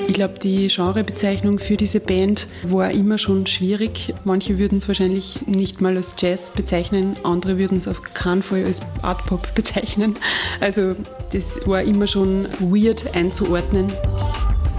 Ich glaube, die Genrebezeichnung für diese Band war immer schon schwierig. Manche würden es wahrscheinlich nicht mal als Jazz bezeichnen, andere würden es auf keinen Fall als Art Pop bezeichnen. Also das war immer schon weird einzuordnen.